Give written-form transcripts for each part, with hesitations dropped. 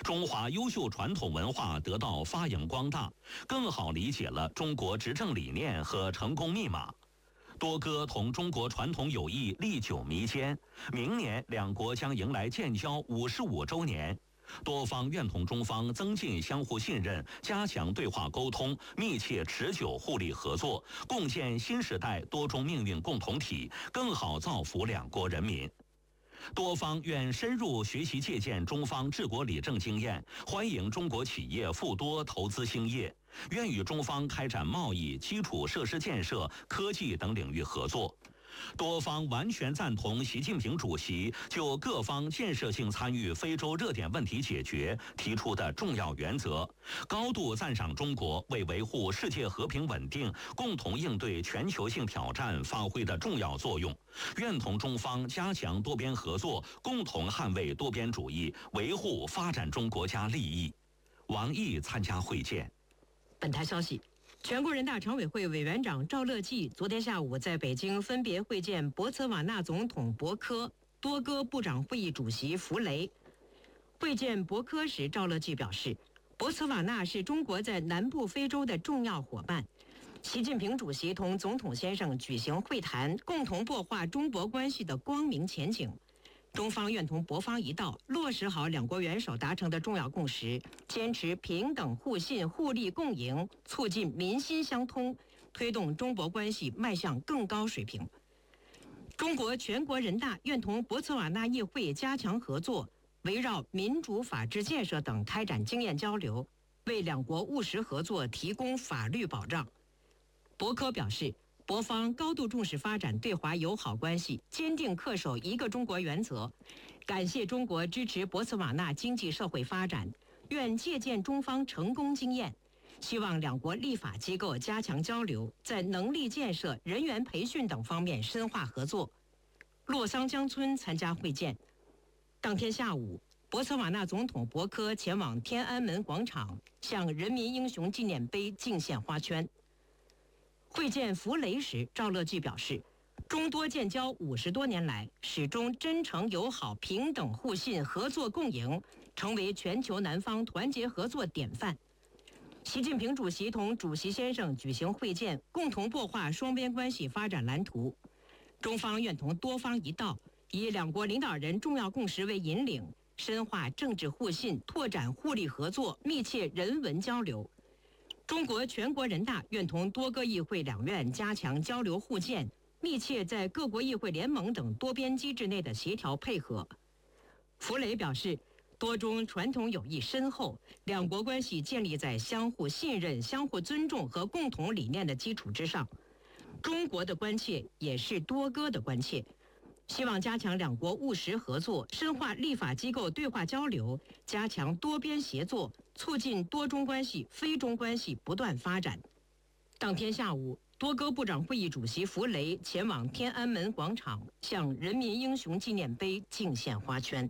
中华优秀传统文化得到发扬光大，更好理解了中国执政理念和成功密码。多哥同中国传统友谊历久弥坚，明年两国将迎来建交55周年。多方愿同中方增进相互信任，加强对话沟通，密切持久互利合作，共建新时代多中命运共同体，更好造福两国人民。多方愿深入学习借鉴中方治国理政经验，欢迎中国企业赴多投资兴业，愿与中方开展贸易、基础设施建设、科技等领域合作。多方完全赞同习近平主席就各方建设性参与非洲热点问题解决提出的重要原则，高度赞赏中国为维护世界和平稳定、共同应对全球性挑战发挥的重要作用，愿同中方加强多边合作，共同捍卫多边主义，维护发展中国家利益。王毅参加会见。 本台消息，全国人大常委会委员长赵乐际昨天下午在北京分别会见博茨瓦纳总统博科、多哥部长会议主席弗雷。会见博科时，赵乐际表示，博茨瓦纳是中国在南部非洲的重要伙伴。习近平主席同总统先生举行会谈，共同擘画中博关系的光明前景。中方愿同博方一道，落实好两国元首达成的重要共识，坚持平等互信、互利共赢，促进民心相通，推动中博关系迈向更高水平。中国全国人大愿同博茨瓦纳议会加强合作，围绕民主法治建设等开展经验交流，为两国务实合作提供法律保障。博科表示，博方高度重视发展对华友好关系，坚定恪守一个中国原则，感谢中国支持博茨瓦纳经济社会发展，愿借鉴中方成功经验，希望两国立法机构加强交流，在能力建设、人员培训等方面深化合作。洛桑江村参加会见。当天下午，博茨瓦纳总统博科前往天安门广场，向人民英雄纪念碑敬献花圈。会见弗雷时，赵乐际表示，中多建交50多年来，始终真诚友好、平等互信、合作共赢，成为全球南方团结合作典范。习近平主席同主席先生举行会见，共同擘画双边关系发展蓝图。中方愿同多方一道，以两国领导人重要共识为引领，深化政治互信，拓展互利合作，密切人文交流。中国全国人大愿同多个议会两院加强交流互鉴，密切在各国议会联盟等多边机制内的协调配合。弗雷表示，多中传统友谊深厚，两国关系建立在相互信任、相互尊重和共同理念的基础之上。中国的关切也是多哥的关切，希望加强两国务实合作，深化立法机构对话交流，加强多边协作，促进多中关系、非中关系不断发展。当天下午，多哥部长会议主席弗雷前往天安门广场，向人民英雄纪念碑敬献花圈。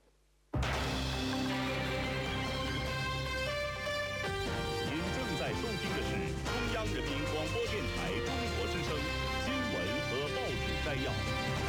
您正在收听的是中央人民广播电台中国之声新闻和报纸摘要。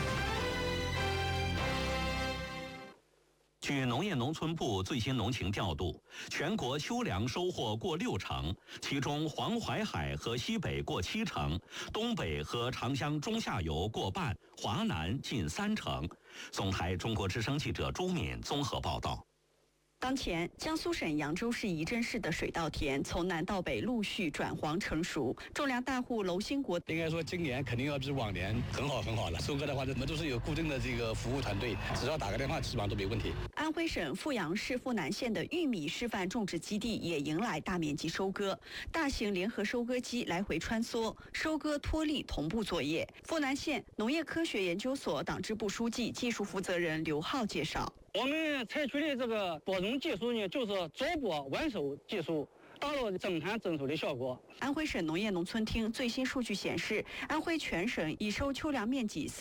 据农业农村部最新农情调度，全国秋粮收获过60%，其中黄淮海和西北过70%，东北和长江中下游过半，华南近30%。总台中国之声记者朱敏综合报道。 当前，江苏省扬州市仪征市的水稻田从南到北陆续转黄成熟，种粮大户娄兴国应该说今年肯定要比往年很好了。收割的话，我们都是有固定的这个服务团队，只要打个电话，基本上都没问题。 安徽省阜阳市阜南县的玉米示范种植基地也迎来大面积收割，大型联合收割机来回穿梭，收割脱粒同步作业。阜南县农业科学研究所党支部书记、技术负责人刘浩介绍。 我们采取的这个播种技术呢，就是早播晚收技术，达到增产增收的效果。 安徽省农业农村厅最新数据显示，安徽全省已收秋粮面积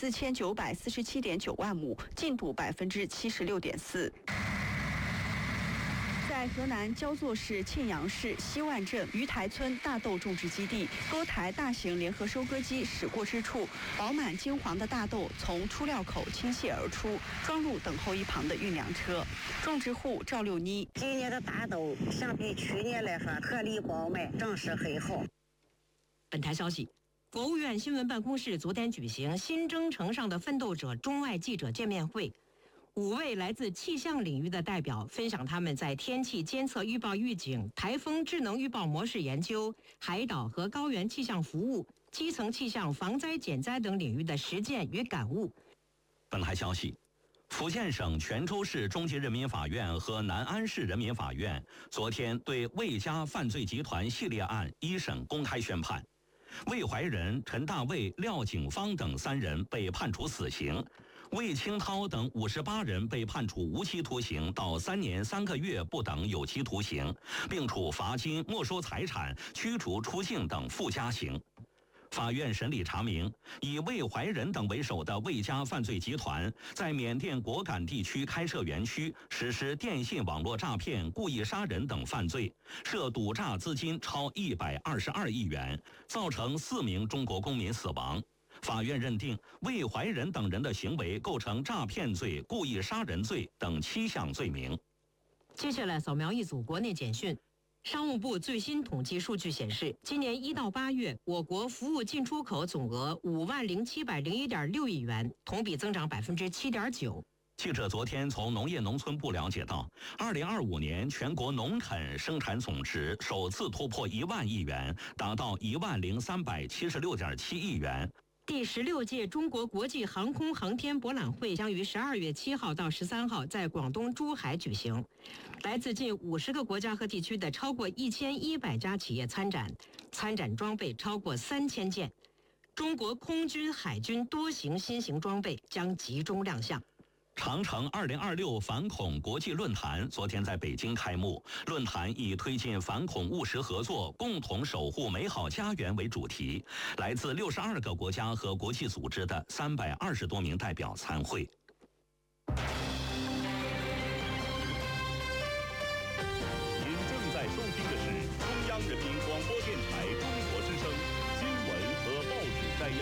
4947.9万亩，进度76.4%。在在河南焦作市沁阳市西万镇鱼台村大豆种植基地，多台大型联合收割机驶过之处，饱满金黄的大豆从出料口倾泻而出，装入等候一旁的运粮车。种植户赵六妮： 今年的大豆相比去年来说，颗粒饱满，长势很好。 本台消息，国务院新闻办公室昨天举行新征程上的奋斗者中外记者见面会，5位来自气象领域的代表分享他们在天气监测预报预警、台风智能预报模式研究、海岛和高原气象服务、基层气象防灾减灾等领域的实践与感悟。 本台消息，福建省泉州市中级人民法院和南安市人民法院昨天对魏家犯罪集团系列案一审公开宣判，魏怀仁、陈大卫、廖景芳等3人被判处死刑，魏清涛等58人被判处无期徒刑到3年3个月不等有期徒刑，并处罚金、没收财产、驱逐出境等附加刑。法院审理查明，以魏怀仁等为首的魏家犯罪集团在缅甸果敢地区开设园区，实施电信网络诈骗、故意杀人等犯罪，涉赌诈资金超122亿元，造成4名中国公民死亡。法院认定魏怀仁等人的行为构成诈骗罪、故意杀人罪等7项罪名。 接下来扫描一组国内简讯。商务部最新统计数据显示，今年1到8月，我国服务进出口总额50701.6亿元，同比增长7.9%。 记者昨天从农业农村部了解到，2025年全国农垦生产总值首次突破1万亿元，达到10376.7亿元。 第16届中国国际航空航天博览会将于12月7号到13号在广东珠海举行，来自近50个国家和地区的超过1100家企业参展，参展装备超过3000件。中国空军、海军多型新型装备将集中亮相。 长城2026反恐国际论坛昨天在北京开幕，论坛以推进反恐务实合作，共同守护美好家园为主题，来自62个国家和国际组织的320多名代表参会。 您正在收听的是中央人民广播电台中国之声新闻和报纸摘要。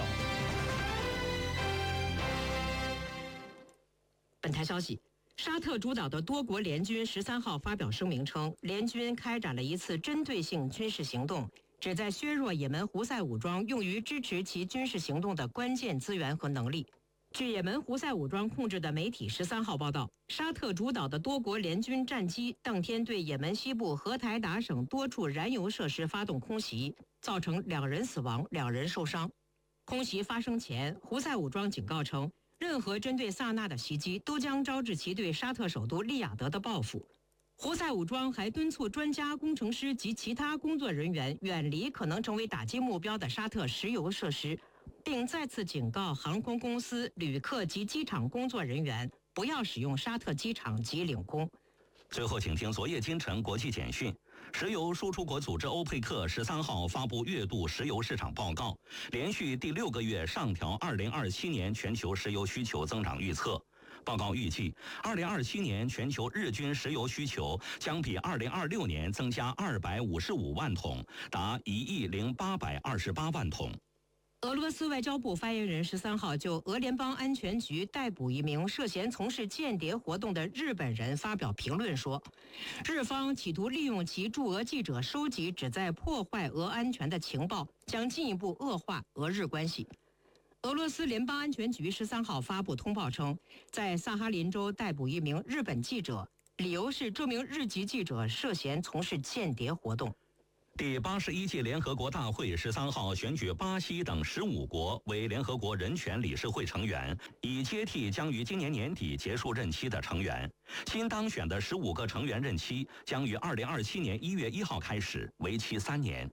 本台消息，沙特主导的多国联军13号发表声明称，联军开展了一次针对性军事行动，旨在削弱也门胡塞武装用于支持其军事行动的关键资源和能力。据也门胡塞武装控制的媒体13号报道，沙特主导的多国联军战机当天对也门西部荷台达省多处燃油设施发动空袭，造成2人死亡、2人受伤。空袭发生前，胡塞武装警告称，任何针对萨那的袭击都将招致其对沙特首都利雅得的报复。胡塞武装还敦促专家、工程师及其他工作人员远离可能成为打击目标的沙特石油设施，并再次警告航空公司、旅客及机场工作人员不要使用沙特机场及领空。 最后，请听昨夜今晨国际简讯。石油输出国组织欧佩克13号发布月度石油市场报告，连续第6个月上调2027年全球石油需求增长预测。报告预计，2027年全球日均石油需求将比2026年增加255万桶，达1.828万桶。 俄罗斯外交部发言人13号就俄联邦安全局逮捕一名涉嫌从事间谍活动的日本人发表评论说，日方企图利用其驻俄记者收集旨在破坏俄安全的情报，将进一步恶化俄日关系。俄罗斯联邦安全局13号发布通报称，在萨哈林州逮捕一名日本记者，理由是这名日籍记者涉嫌从事间谍活动。 第81届联合国大会13号选举巴西等15国为联合国人权理事会成员，以接替将于今年年底结束任期的成员。新当选的15个成员任期将于2027年1月1号开始，为期3年。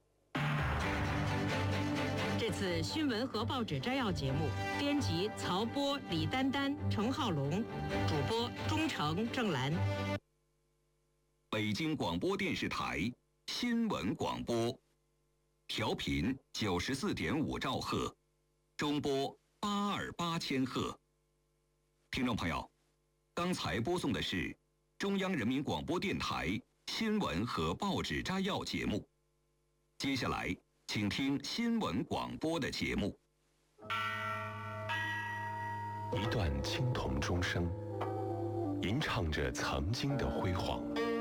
这次新闻和报纸摘要节目，编辑曹波、李丹丹、程浩龙，主播钟诚、郑兰。 北京广播电视台新闻广播，调频94.5兆赫，中波828千赫。听众朋友，刚才播送的是中央人民广播电台新闻和报纸摘要节目。接下来，请听新闻广播的节目。 一段青铜钟声，吟唱着曾经的辉煌。